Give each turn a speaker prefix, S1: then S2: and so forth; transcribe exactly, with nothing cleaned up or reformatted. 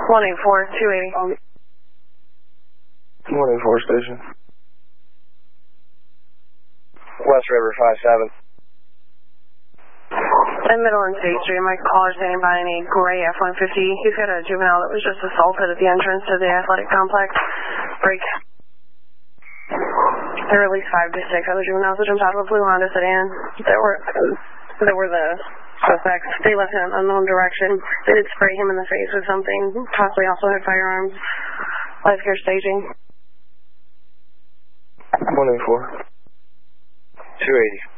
S1: one eight four, two eighty.
S2: one eight four station. West River five seven.
S1: In Middle and State Street, my caller standing by in a gray F one fifty. He's got a juvenile that was just assaulted at the entrance to the athletic complex. Break. There were at least five to six other juveniles that jumped out of a blue Honda sedan. There were, there were the suspects. They left in an unknown direction. They did spray him in the face with something. Possibly also had firearms. Life care staging.
S2: one eight four. two eighty.